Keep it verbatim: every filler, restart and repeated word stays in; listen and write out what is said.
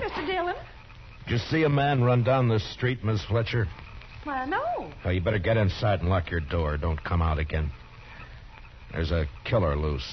Mister Dillon. Did you see a man run down the street, Miss Fletcher? Well, no. Oh, you better get inside and lock your door. Don't come out again. There's a killer loose.